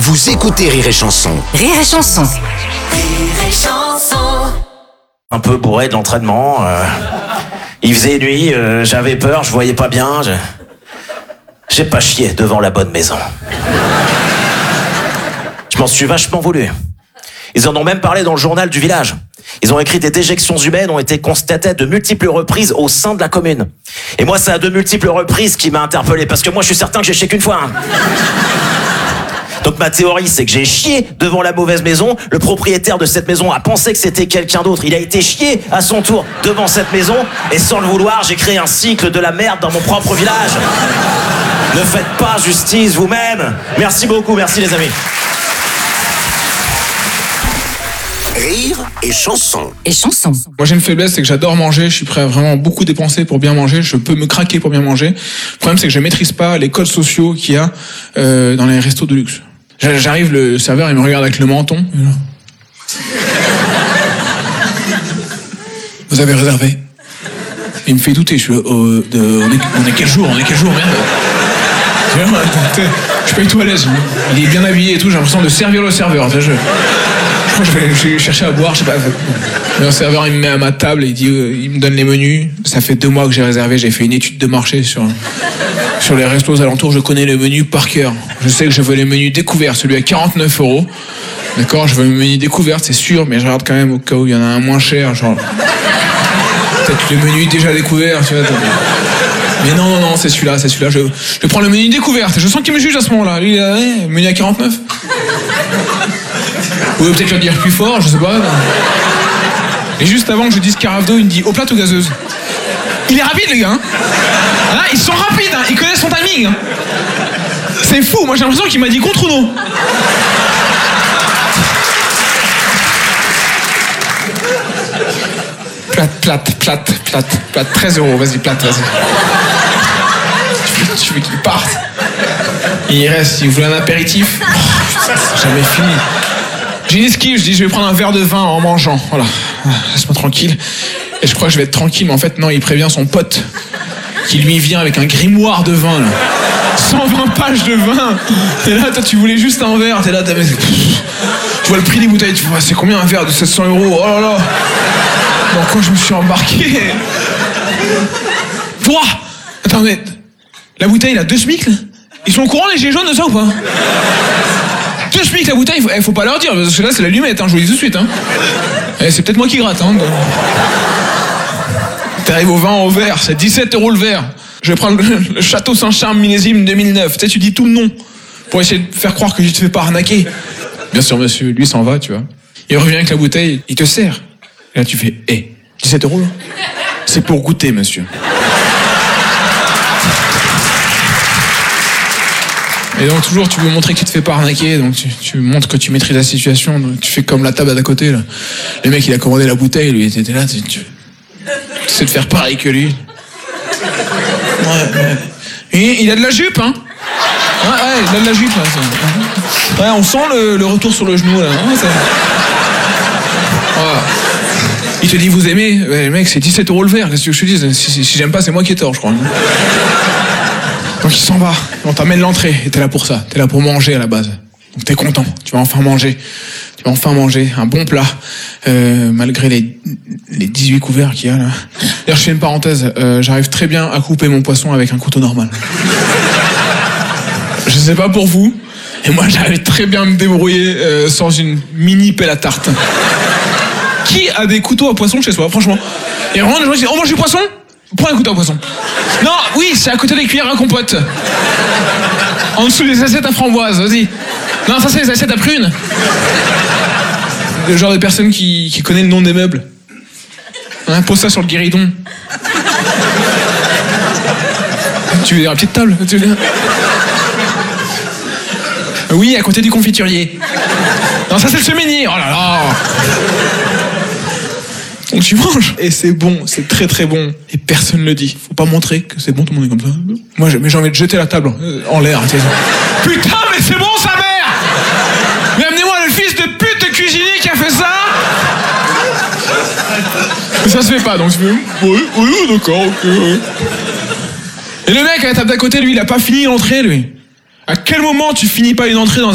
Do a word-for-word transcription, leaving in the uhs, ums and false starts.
Vous écoutez Rire et Chanson. Rire et Chanson. Rire et Chanson. Un peu bourré de l'entraînement. Euh, il faisait nuit, euh, j'avais peur, je voyais pas bien. Je... J'ai pas chié devant la bonne maison. Je m'en suis vachement voulu. Ils en ont même parlé dans le journal du village. Ils ont écrit des déjections humaines ont été constatées de multiples reprises au sein de la commune. Et moi, c'est à de multiples reprises qui m'a interpellé, parce que moi, je suis certain que j'ai chié qu'une fois. Hein. Donc ma théorie, c'est que j'ai chié devant la mauvaise maison. Le propriétaire de cette maison a pensé que c'était quelqu'un d'autre. Il a été chié à son tour devant cette maison. Et sans le vouloir, j'ai créé un cycle de la merde dans mon propre village. Ne faites pas justice vous-même. Merci beaucoup, merci les amis. Rire et Chanson. Et Chanson. Moi j'ai une faiblesse, c'est que j'adore manger, je suis prêt à vraiment beaucoup dépenser pour bien manger, je peux me craquer pour bien manger. Le problème c'est que je maîtrise pas les codes sociaux qu'il y a euh, dans les restos de luxe. J'arrive, le serveur il me regarde avec le menton. Vous avez réservé? Il me fait douter, je suis euh, de, on, est, on est quel jour, on est quel jour, merde. Je suis pas du tout à l'aise. Il est bien habillé et tout, j'ai l'impression de servir le serveur. Je, je crois que je vais, je vais chercher à boire, je sais pas. Le serveur il me met à ma table et il dit, euh, il me donne les menus. Ça fait deux mois que j'ai réservé, j'ai fait une étude de marché sur, sur les restos aux alentours, je connais le menu par cœur. Je sais que je veux les menus découverts, celui à quarante-neuf euros. D'accord, je veux le menu découvert, c'est sûr, mais je regarde quand même au cas où il y en a un moins cher, genre. Peut-être le menu déjà découvert, tu vois. Mais non, non, non, c'est celui-là, c'est celui-là. Je, je prends le menu découverte. Je sens qu'il me juge à ce moment-là. Lui, il a ouais, menu à quarante-neuf. Ou peut-être le dire plus fort, je sais pas. Et juste avant que je dise carafe d'eau, il me dit eau plate ou gazeuse. Il est rapide, les gars. Hein, hein ils sont rapides, hein, ils connaissent son timing. Hein. C'est fou, moi j'ai l'impression qu'il m'a dit contre ou non. Plate, plate, plate, plate, plate, treize euros, vas-y, plate, vas-y. Tu veux, tu veux qu'il parte. Il reste, il voulait un apéritif. Oh, putain, c'est jamais fini. J'ai une esquive, je dis je vais prendre un verre de vin en mangeant. Voilà, laisse-moi tranquille. Et je crois que je vais être tranquille, mais en fait non, il prévient son pote qui lui vient avec un grimoire de vin, là. cent vingt pages de vin. Et là, toi, tu voulais juste un verre. T'es là, t'as... tu vois le prix des bouteilles, tu vois, c'est combien un verre de sept cents euros? Oh là là. Dans quoi je me suis embarqué? Pouah! Attends, mais la bouteille, il a deux smic, là? Ils sont au courant, les gilets jaunes, de ça ou pas? Deux smic, la bouteille, faut, eh, faut pas leur dire, parce que là, c'est l'allumette, hein, je vous le dis tout de suite. Hein. Eh, c'est peut-être moi qui gratte. Hein, donc... T'arrives au vin au verre, c'est dix-sept euros le verre. Je vais prendre le, le Château Saint-Charles millésime deux mille neuf. Tu sais, tu dis tout le nom pour essayer de faire croire que je te fais pas arnaquer. Bien sûr, monsieur, lui s'en va, tu vois. Il revient avec la bouteille, il te sert. Et là, tu fais, hé, hey, dix-sept euros, là? C'est pour goûter, monsieur. Et donc, toujours, tu veux montrer que tu te fais pas arnaquer, donc tu, tu montres que tu maîtrises la situation, donc tu fais comme la table à d'à côté, là. Le mec, il a commandé la bouteille, lui, il était là, tu, tu, tu sais de faire pareil que lui. Ouais, ouais. Et il a de la jupe, hein? Ouais, ouais, il a de la jupe, là. Ça. Ouais, on sent le, le retour sur le genou, là. Ouais, ça... ouais. Il te dit, vous aimez? Ouais, mec, c'est dix-sept euros le verre, qu'est-ce que je te dis? Si, si, si j'aime pas, c'est moi qui ai tort, je crois. Donc il s'en va, on t'amène l'entrée, et t'es là pour ça, t'es là pour manger à la base. Donc t'es content, tu vas enfin manger. Tu vas enfin manger un bon plat, euh, malgré les, les dix-huit couverts qu'il y a là. D'ailleurs, je fais une parenthèse, euh, j'arrive très bien à couper mon poisson avec un couteau normal. Je sais pas pour vous, et moi j'arrive très bien à me débrouiller euh, sans une mini pelle à tarte. Qui a des couteaux à poisson chez soi, franchement? Et vraiment, les gens disent, on mange du poisson? Prends un couteau à poisson. Non, oui, c'est à côté des cuillères à compote. En dessous des assiettes à framboise, vas-y. Non, ça c'est les assiettes à prunes. Le genre de personne qui, qui connaît le nom des meubles. Hein, pose ça sur le guéridon. Tu veux dire la petite table? Tu veux dire... Oui, à côté du confiturier. Non, ça c'est le semainier. Oh là là. Donc tu manges, et c'est bon, c'est très très bon, et personne ne le dit. Faut pas montrer que c'est bon, tout le monde est comme ça. Moi, j'ai, mais j'ai envie de jeter la table en l'air. Tu sais. Putain, mais c'est bon sa mère! Mais amenez-moi le fils de pute de cuisinier qui a fait ça! Mais ça se fait pas, donc je fais, oui, oui, d'accord, ok. Et le mec à la table d'à côté, lui, il a pas fini l'entrée, lui. À quel moment tu finis pas une entrée dans